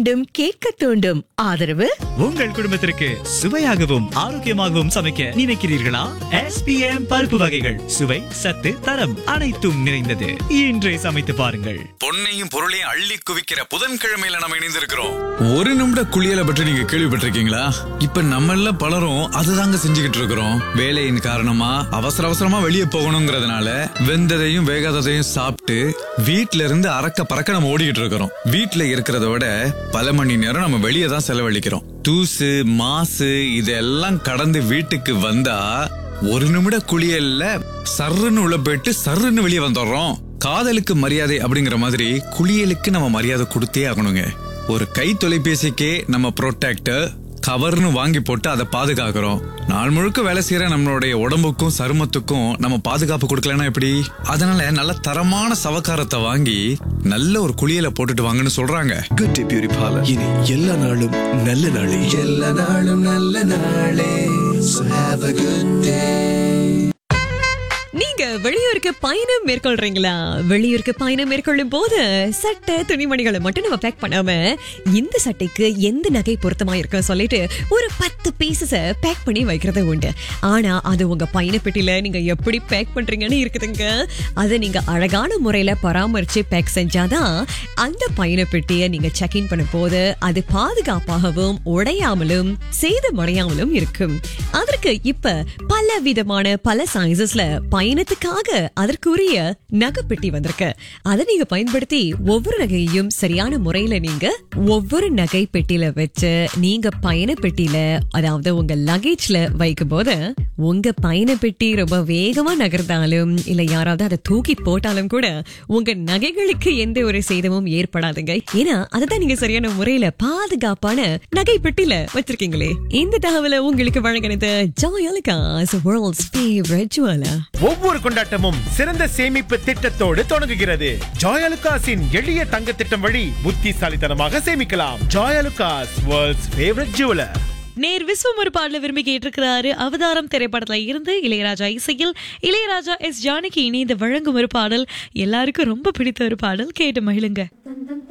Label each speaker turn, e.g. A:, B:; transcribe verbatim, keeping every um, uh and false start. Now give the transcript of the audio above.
A: மீண்டும் கேட்க தூண்டும். ஆதரவு
B: உங்கள் குடும்பத்திற்கு சுவையாகவும் ஆரோக்கியமாகவும் சமைக்க நினைக்கிறீர்களா? எஸ் பி எம் பருப்பு வகைகள் சுவை, சத்து, தரம் அனைத்தும் நிறைந்தது. இன்றே சமைத்து பாருங்கள்.
C: பொன்னையும் பொருளையும் அள்ளி குவிக்கிற புதன்கிழமையில நம்ம இணைந்திருக்கிறோம்.
D: ஒரு நிமிட குளியலை பற்றி நீங்க கேள்விப்பட்டிருக்கீங்களா? இப்ப நம்ம எல்லாம் பலரும் அதுதாங்க செஞ்சுக்கிட்டு இருக்கிறோம். வேலையின் காரணமா அவசர அவசரமா வெளியே போகணுங்கிறதுனால வெந்ததையும் வேகாததையும் சாப்பிட்டு வீட்டுல இருந்து அறக்க பறக்க நம்ம ஓடிக்கிட்டு இருக்கிறோம். வீட்டுல இருக்கிறத விட பல மணி நேரம் நம்ம வெளியே தான் செலவழிக்கிறோம். தூசு, மாசு இதெல்லாம் கடந்து வீட்டுக்கு வந்தா ஒரு நிமிட குளியல்ல சர்ருன்னு உள்ள போயிட்டு சர்ருன்னு வெளியே வந்துடுறோம். காதலுக்கு மரியாதை அப்படிங்கிற மாதிரி குளியலுக்கு நம்ம மரியாதை கொடுத்தே ஆகணுங்க. ஒரு கை தொலைபேசிக்கே நம்ம ப்ரொடெக்டர் கவர்னு வாங்கி போட்டு அதை பாதுகாக்கிறோம். நாள் முழுக்க வேலை செய்யற நம்மளுடைய உடம்புக்கும் சருமத்துக்கும் நம்ம பாதுகாப்பு கொடுக்கலன்னா எப்படி? அதனால நல்ல தரமான சவக்காரத்தை வாங்கி நல்ல ஒரு குளியலை போட்டுட்டு வாங்கன்னு சொல்றாங்க.
E: Good day beauty parlour. இனி எல்லா நாளும் நல்ல நாளே. எல்லா நாளும் நல்ல நாளே. So have a good day.
F: நீங்க வெளியூருக்கு பயணம் மேற்கொள்றீங்களா? வெளியூருக்கு பயணம் மேற்கொள்ளும் போது சட்டை துணிமணிகளை மட்டும் நம்ம பேக் பண்ணாம இந்த சட்டைக்கு எந்த நகை பொருத்தமா இருக்கு சொல்லிட்டு ஒரு பத்து பீசஸ பேக் பண்ணி வைக்கிறது உண்டு. ஆனா அது உங்க பயண பெட்டியில நீங்க எப்படி பேக் பண்றீங்கன்னு இருக்குதுங்க. அதை நீங்க அழகான முறையில பராமரிச்சு பேக் செஞ்சாதான் அந்த பயண பெட்டியை நீங்க செக் இன் பண்ணும் போது அது பாதுகாப்பாகவும் உடையாமலும் சேதமடையாமலும் இருக்கும். அதற்கு இப்ப பல விதமான பல சைசஸ்ல பயணத்துக்காக அதற்குரிய நகைப்பெட்டி வந்திருக்கு. அதை நீங்க பயன்படுத்தி ஒவ்வொரு நகையையும் சரியான முறையில நீங்க ஒவ்வொரு நகை பெட்டியில வச்சு நீங்க பயண பெட்டியில அதாவது உங்க லக்கேஜ்ல வைக்கும் போது உங்க பயண பெட்டி ரொம்ப வேகமா நகர்ந்தாலும் இல்ல யாராவது அதை தூக்கி போட்டாலும் கூட உங்க நகைகளுக்கு எந்த ஒரு சேதமும் ஏற்படாதுங்க. ஏன்னா அதைதான் நீங்க சரியான முறையில பாதுகாப்பான நகை பெட்டியில வச்சிருக்கீங்களே. இந்த தகவலை உங்களுக்கு வழங்கினது ஜாயாலுகாஸ், வேர்ல்ட்ஸ் ஃபேவரட் ஜுவலர்.
G: ஒவ்வொரு கொண்டாட்டமும் சிறந்த சேமிப்பு திட்டத்தோடு தொடங்குகிறது. ஜாயாலுகாஸின் எளிய தங்க திட்டம் வழி புத்திசாலித்தனமாக சேமிக்கலாம். Joyalukkas, world's favourite jeweller.
F: நேர் விஸ்வம் ஒரு பாடல விரும்பி கேட்டிருக்கிறாரு. அவதாரம் திரைப்படத்துல இருந்து இளையராஜா இசையில் இளையராஜா எஸ் ஜானகி இணைந்து வழங்கும் ஒரு பாடல். எல்லாருக்கும் ரொம்ப பிடித்த ஒரு பாடல். கேட்டு மகிழுங்க.